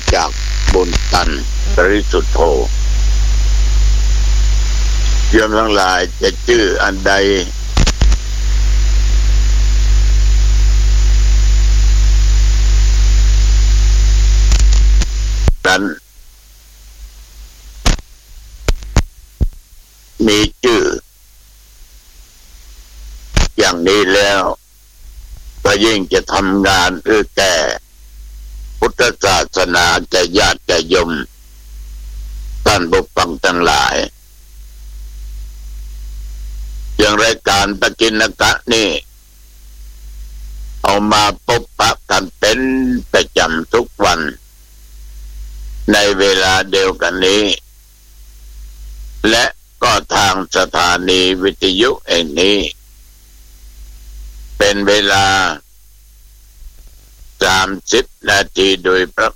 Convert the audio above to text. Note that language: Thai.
จากบุญตันปริสุทธโธโยมทั้งหลายจะชื่ออันใดนั้นมีชื่ออย่างนี้แล้วก็ยิ่งจะทำงานเพื่อแก่พุทธศาสนาแก่ญาติแก่โยมท่านผู้ฟังทั้งหลายอย่างรายการตะกินกะนี่เอามาพบปะกันเป็นประจำทุกวันในเวลาเดียวกันนี้และก็ทางสถานีวิทยุแห่งนี้เป็นเวลา30 นาทีโดยประ